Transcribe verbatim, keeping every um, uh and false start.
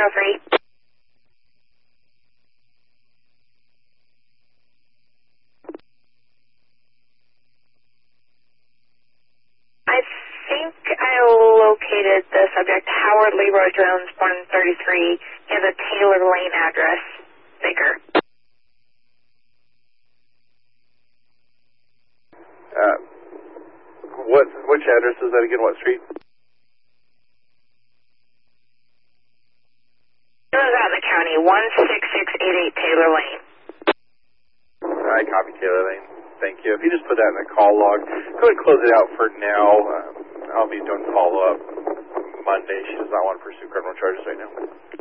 zero three. I think I located the subject, Howard Leroy Jones, born in thirty-three. He has a Taylor Lane address, Baker. Uh, what, which address is that again? What street? It was out in the county, one six six eight eight Taylor Lane. I copy Taylor Lane. Thank you. If you just put that in the call log, go ahead and close it out for now. Um, I'll be doing follow-up Monday. She does not want to pursue criminal charges right now.